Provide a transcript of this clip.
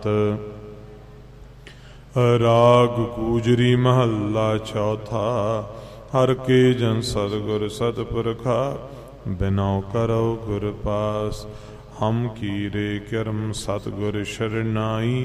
ਰਾਗ ਗੂਜਰੀ ਮਹੱਲਾ ਚੌਥਾ। ਹਰ ਕੇ ਜਨ ਸਤਿਗੁਰ ਸਤਿਪੁਰਖਾ, ਬਿਨਉ ਕਰਉ ਗੁਰ ਪਾਸ। ਹਮ ਕੀਰੇ ਕਰਮ ਸਤਿਗੁਰ ਸ਼ਰਨਾਈ,